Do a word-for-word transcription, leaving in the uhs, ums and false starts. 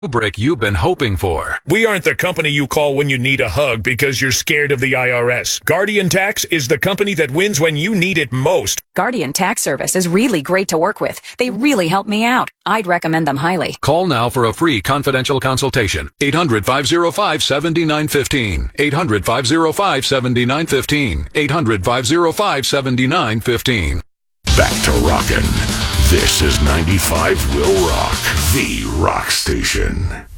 break you've been hoping for. We aren't the company you call when you need a hug because you're scared of the I R S. Guardian Tax is the company that wins when you need it most. Guardian Tax Service is really great to work with. They really help me out. I'd recommend them highly. Call now for a free confidential consultation. eight hundred, five oh five, seven nine one five. eight hundred, five oh five, seven nine one five. eight hundred, five oh five, seven nine one five. Back to rockin'. This is ninety-five Will Rock, the rock station.